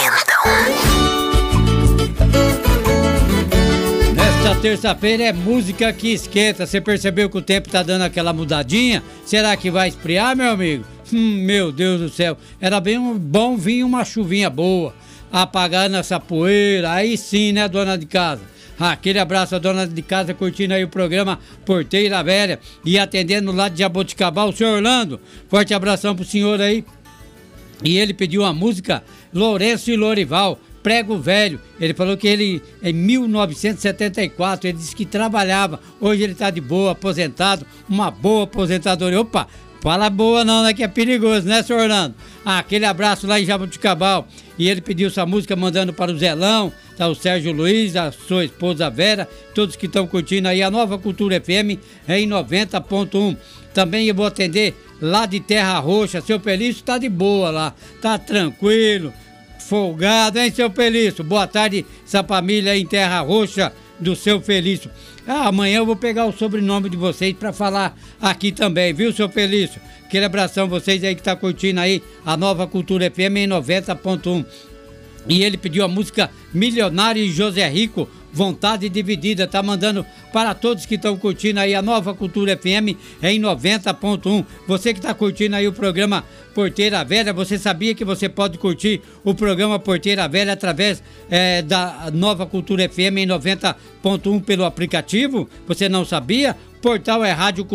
Nesta terça-feira é música que esquenta. Você percebeu que o tempo tá dando aquela mudadinha? Será que vai esfriar, meu amigo? Meu Deus do céu. Era bem bom vir uma chuvinha boa, apagando essa poeira. Aí sim, né, dona de casa? Aquele abraço à dona de casa curtindo aí o programa Porteira Velha e atendendo lá de Jaboticabal, o senhor Orlando. Forte abração pro senhor aí. E ele pediu uma música, Lourenço e Lorival, Prego Velho. Ele falou que ele, em 1974, ele disse que trabalhava. Hoje ele tá de boa, aposentado, uma boa aposentadoria. Opa, fala boa não, né, que é perigoso, né, senhor Orlando? Aquele abraço lá em Jaboticabal. E ele pediu essa música mandando para o Zelão, tá, o Sérgio Luiz, a sua esposa Vera, todos que estão curtindo aí a Nova Cultura FM em 90.1. Também eu vou atender lá de Terra Roxa. Seu Pelício tá de boa lá, tá tranquilo, folgado, hein, seu Pelício? Boa tarde, essa família em Terra Roxa do seu Felício. Amanhã eu vou pegar o sobrenome de vocês pra falar aqui também, viu, seu Felício? Aquele abração vocês aí que tá curtindo aí a Nova Cultura FM em 90.1. E ele pediu a música Milionário e José Rico, Vontade Dividida. Tá mandando para todos que estão curtindo aí a Nova Cultura FM em 90.1. Você que tá curtindo aí o programa Porteira Velha, você sabia que você pode curtir o programa Porteira Velha através da Nova Cultura FM em 90.1 pelo aplicativo? Você não sabia? Portal é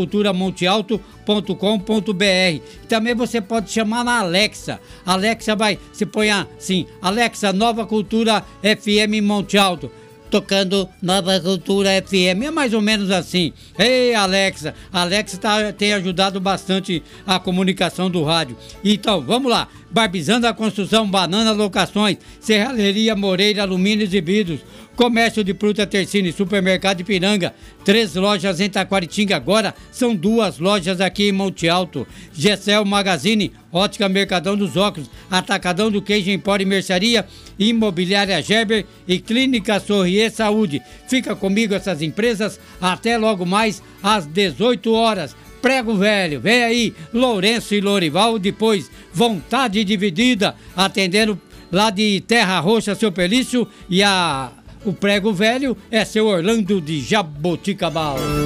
radioculturamontealto.com.br. Também você pode chamar na Alexa. Alexa você põe assim, Alexa, Nova Cultura FM Monte Alto. Tocando Nova Cultura FM, é mais ou menos assim. Ei, Alexa, tem ajudado bastante a comunicação do rádio. Então, vamos lá. Barbizando a Construção, Banana Locações, Serralheria Moreira, Alumínios e Vidros, Comércio de Fruta Tercine, Supermercado Ipiranga, 3 lojas em Taquaritinga, agora são 2 lojas aqui em Monte Alto. Gessel Magazine, Ótica Mercadão dos Óculos, Atacadão do Queijo Empório e Mercearia, Imobiliária Gerber e Clínica Sorrier Saúde. Fica comigo essas empresas até logo mais às 18 horas. Prego Velho, vem aí, Lourenço e Lorival, depois Vontade Dividida, atendendo lá de Terra Roxa, seu Pelício, e o Prego Velho é seu Orlando de Jaboticabal.